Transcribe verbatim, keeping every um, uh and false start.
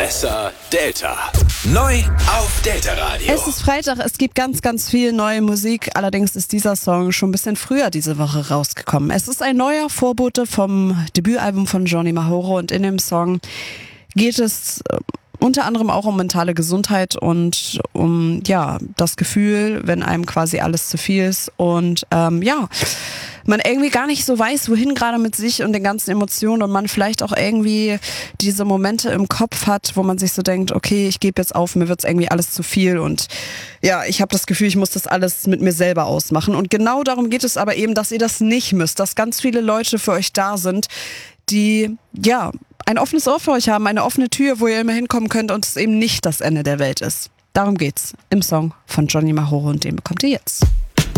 Besser Delta. Neu auf Delta Radio. Es ist Freitag, es gibt ganz, ganz viel neue Musik. Allerdings ist dieser Song schon ein bisschen früher diese Woche rausgekommen. Es ist ein neuer Vorbote vom Debütalbum von Johnny Mahoro und in dem Song geht es unter anderem auch um mentale Gesundheit und um ja das Gefühl, wenn einem quasi alles zu viel ist und ähm, ja, man irgendwie gar nicht so weiß, wohin gerade mit sich und den ganzen Emotionen und man vielleicht auch irgendwie diese Momente im Kopf hat, wo man sich so denkt, okay, ich gebe jetzt auf, mir wird's irgendwie alles zu viel und ja, ich habe das Gefühl, ich muss das alles mit mir selber ausmachen und genau darum geht es aber eben, dass ihr das nicht müsst, dass ganz viele Leute für euch da sind, die ja ein offenes Ohr für euch haben, eine offene Tür, wo ihr immer hinkommen könnt und es eben nicht das Ende der Welt ist. Darum geht's im Song von Johnny Mahoro und den bekommt ihr jetzt.